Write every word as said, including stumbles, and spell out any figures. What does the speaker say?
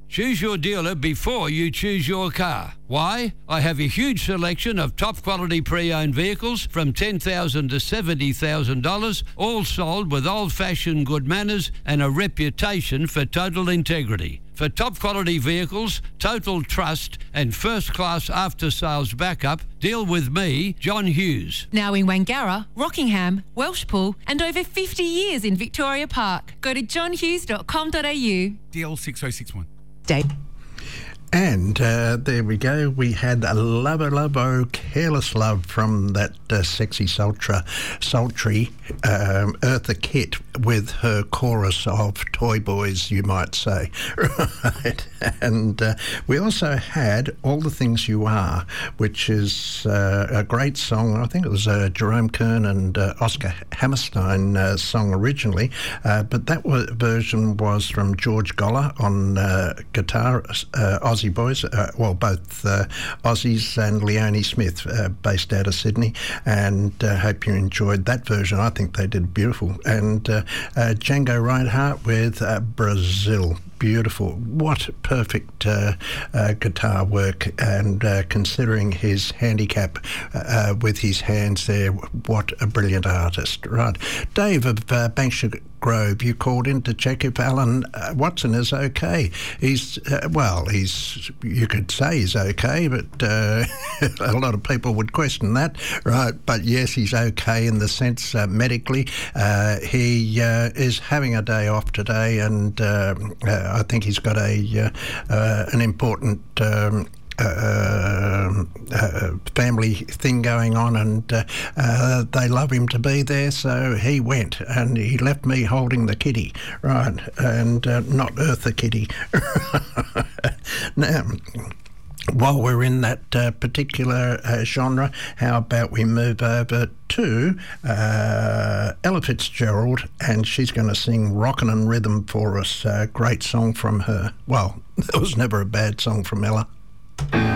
Choose your dealer before you choose your car. Why? I have a huge selection of top quality pre-owned vehicles from ten thousand dollars to seventy thousand dollars, all sold with old-fashioned good manners and a reputation for total integrity. For top quality vehicles, total trust and first-class after-sales backup, deal with me, John Hughes. Now in Wangara, Rockingham, Welshpool and over fifty years in Victoria Park. Go to john hughes dot com dot a u. D L six oh six one. Dave. And uh, there we go. We had a Lover Love Oh Careless Love from that uh, sexy sultry, sultry um, Eartha Kitt with her chorus of Toy Boys, you might say. Right. And uh, we also had All the Things You Are, which is uh, a great song. I think it was a Jerome Kern and uh, Oscar Hammerstein uh, song originally, uh, but that was, version was from George Goller on uh, guitar, uh, Aussie boys, uh, well, both uh, Aussies and Leonie Smith, uh, based out of Sydney, and uh, hope you enjoyed that version. I think they did beautiful. And uh, uh, Django Reinhardt with uh, Brazil. Beautiful. What perfect uh, uh, guitar work, and uh, considering his handicap uh, with his hands there, what a brilliant artist. Right. Dave of uh, Banksia Grove, you called in to check if Alan uh, Watson is okay. He's, uh, well, he's, you could say he's okay, but uh, a lot of people would question that, right? But yes, he's okay in the sense uh, medically. Uh, he uh, is having a day off today, and uh, uh, I think he's got a uh, uh, an important um, Uh, uh, family thing going on, and uh, uh, they love him to be there, so he went, and he left me holding the kitty, right, and uh, not Eartha Kitty. Now, while we're in that uh, particular uh, genre, how about we move over to uh, Ella Fitzgerald, and she's going to sing Rockin' and Rhythm for us. Uh, great song from her. Well, there was never a bad song from Ella.